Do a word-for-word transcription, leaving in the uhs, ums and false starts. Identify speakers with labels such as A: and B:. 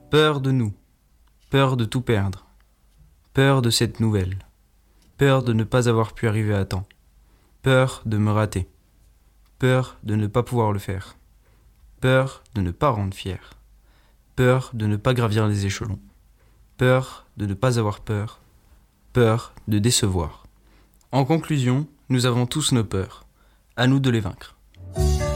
A: Peur de nous, peur de tout perdre, peur de cette nouvelle, peur de ne pas avoir pu arriver à temps, peur de me rater, peur de ne pas pouvoir le faire, peur de ne pas rendre fier, peur de ne pas gravir les échelons, peur de ne pas avoir peur, peur de décevoir. En conclusion, nous avons tous nos peurs, à nous de les vaincre.